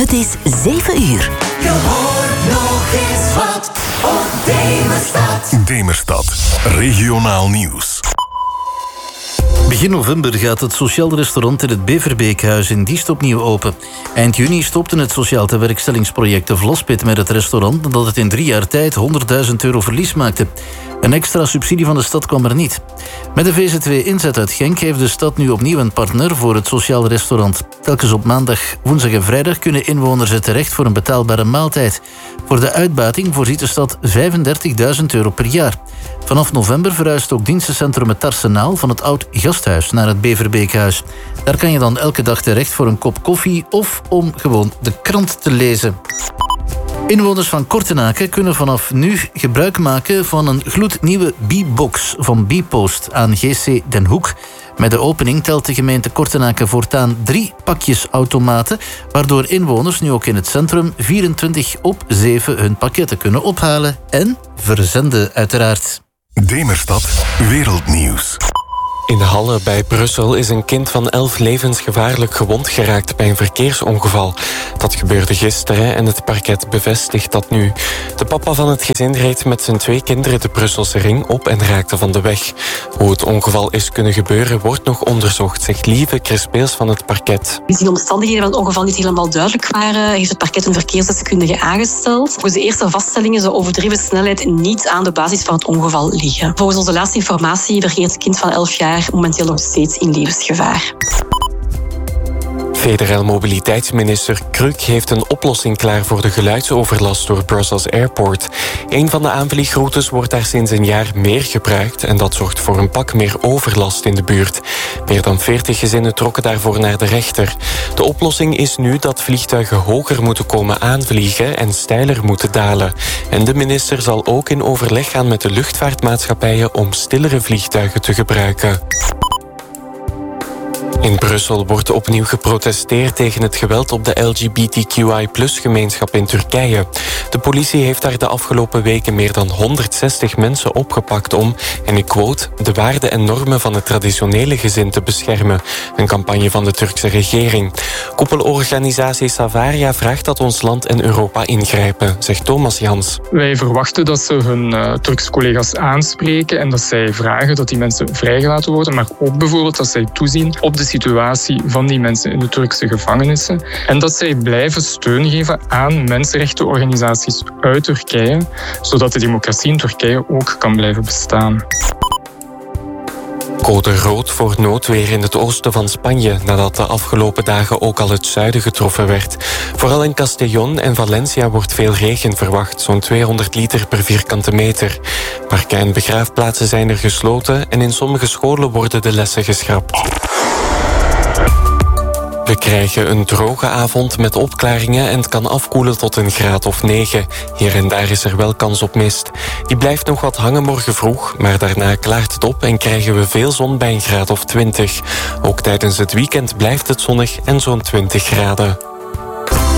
Het is 7 uur. Je hoort nog eens wat op Demerstad. Demerstad, regionaal nieuws. Begin november gaat het sociaal restaurant in het Beverbeekhuis in Diest opnieuw open. Eind juni stopte het sociaal tewerkstellingsproject De Vlospit met het restaurant nadat het in 3 jaar tijd €100.000 verlies maakte. Een extra subsidie van de stad kwam er niet. Met de VZW Inzet uit Genk heeft de stad nu opnieuw een partner voor het sociaal restaurant. Telkens op maandag, woensdag en vrijdag kunnen inwoners er terecht voor een betaalbare maaltijd. Voor de uitbating voorziet de stad €35.000 per jaar. Vanaf november verhuist ook dienstencentrum Het Arsenaal van het oud gasthuis naar het Beverbeekhuis. Daar kan je dan elke dag terecht voor een kop koffie of om gewoon de krant te lezen. Inwoners van Kortenaken kunnen vanaf nu gebruik maken van een gloednieuwe B-box van B-Post aan GC Den Hoek. Met de opening telt de gemeente Kortenaken voortaan 3 pakjesautomaten, waardoor inwoners nu ook in het centrum 24/7 hun pakketten kunnen ophalen en verzenden uiteraard. Demerstad, wereldnieuws. In Halle bij Brussel is een kind van 11 levensgevaarlijk gewond geraakt bij een verkeersongeval. Dat gebeurde gisteren en het parket bevestigt dat nu. De papa van het gezin reed met zijn 2 kinderen de Brusselse ring op en raakte van de weg. Hoe het ongeval is kunnen gebeuren wordt nog onderzocht, zegt Lieve Crespeels van het parket. Gezien de omstandigheden van het ongeval niet helemaal duidelijk waren, heeft het parket een verkeersdeskundige aangesteld. Volgens de eerste vaststellingen zou overdreven snelheid niet aan de basis van het ongeval liggen. Volgens onze laatste informatie verkeert het kind van 11 jaar momenteel nog steeds in levensgevaar. Federaal mobiliteitsminister Kruk heeft een oplossing klaar voor de geluidsoverlast door Brussels Airport. Een van de aanvliegroutes wordt daar sinds een jaar meer gebruikt en dat zorgt voor een pak meer overlast in de buurt. Meer dan 40 gezinnen trokken daarvoor naar de rechter. De oplossing is nu dat vliegtuigen hoger moeten komen aanvliegen en steiler moeten dalen. En de minister zal ook in overleg gaan met de luchtvaartmaatschappijen om stillere vliegtuigen te gebruiken. In Brussel wordt opnieuw geprotesteerd tegen het geweld op de LGBTQI+-gemeenschap in Turkije. De politie heeft daar de afgelopen weken meer dan 160 mensen opgepakt om, en ik quote, de waarden en normen van het traditionele gezin te beschermen. Een campagne van de Turkse regering. Koepelorganisatie Savaria vraagt dat ons land en Europa ingrijpen, zegt Thomas Jans. Wij verwachten dat ze hun Turkse collega's aanspreken en dat zij vragen dat die mensen vrijgelaten worden, maar ook bijvoorbeeld dat zij toezien op de situatie van die mensen in de Turkse gevangenissen en dat zij blijven steun geven aan mensenrechtenorganisaties uit Turkije, zodat de democratie in Turkije ook kan blijven bestaan. Code rood voor noodweer in het oosten van Spanje, nadat de afgelopen dagen ook al het zuiden getroffen werd. Vooral in Castellón en Valencia wordt veel regen verwacht, zo'n 200 liter per vierkante meter. Parken en begraafplaatsen zijn er gesloten en in sommige scholen worden de lessen geschrapt. We krijgen een droge avond met opklaringen en het kan afkoelen tot een graad of 9. Hier en daar is er wel kans op mist. Die blijft nog wat hangen morgen vroeg, maar daarna klaart het op en krijgen we veel zon bij een graad of 20. Ook tijdens het weekend blijft het zonnig en zo'n 20 graden.